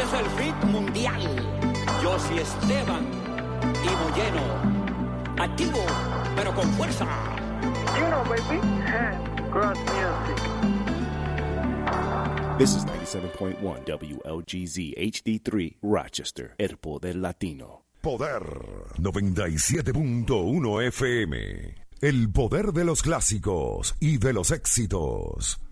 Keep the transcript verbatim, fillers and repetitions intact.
es el hit mundial. Yossi Esteban y Molleno. Activo, pero con fuerza. You know, baby. Cross music. This is ninety-seven point one W L G Z H D three Rochester, El Poder Latino. Poder noventa y siete punto uno F M. El poder de los clásicos y de los éxitos.